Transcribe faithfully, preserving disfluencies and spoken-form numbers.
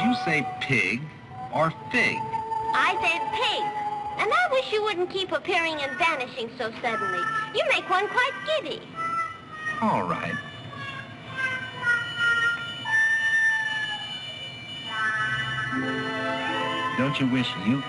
you say pig or fig? I said pig. And I wish you wouldn't keep appearing and vanishing so suddenly. You make one quite giddy. All right. Don't you wish you